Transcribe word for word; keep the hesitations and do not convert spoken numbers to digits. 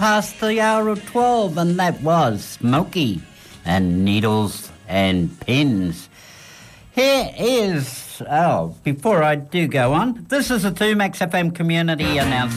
past the hour of twelve, and that was Smokey and Needles and Pins. Here is, oh, before I do go on, this is a two Max F M community announcement.